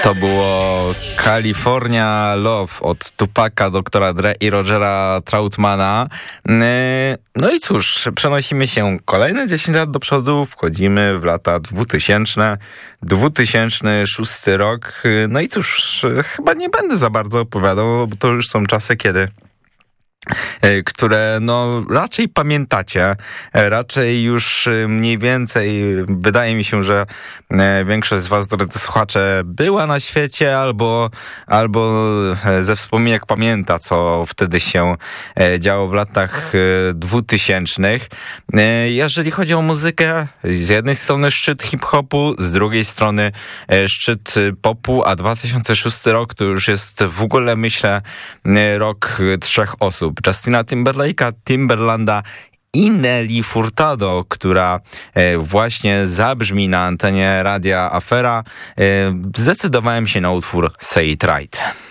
To było California Love od Tupaca, Dr. Dre i Rogera Troutmana. No i cóż, przenosimy się kolejne 10 lat do przodu, wchodzimy w lata 2000, 2006 rok. No i cóż, chyba nie będę za bardzo opowiadał, bo to już są czasy, które no raczej pamiętacie, raczej już mniej więcej wydaje mi się, że większość z was, drodzy słuchacze, była na świecie albo ze wspomnieniach pamięta, co wtedy się działo w latach 2000. Jeżeli chodzi o muzykę, z jednej strony szczyt hip-hopu, z drugiej strony szczyt popu, a 2006 rok to już jest w ogóle, myślę, rok 3 osób. Justina Timberlake'a, Timberlanda i Nelly Furtado, która właśnie zabrzmi na antenie Radia Afera. Zdecydowałem się na utwór Say It Right.